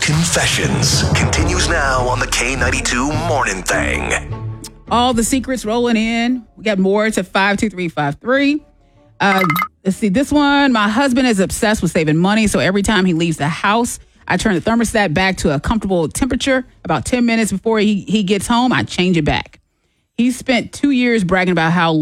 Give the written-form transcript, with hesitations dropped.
Confessions continues now on the K92 Morning Thing. All the secrets rolling in. We got more to 52353. Let's see this one. My husband is obsessed with saving money, so every time he leaves the house, I turn the thermostat back to a comfortable temperature. About 10 minutes before he gets home, I change it back. He spent 2 years bragging about how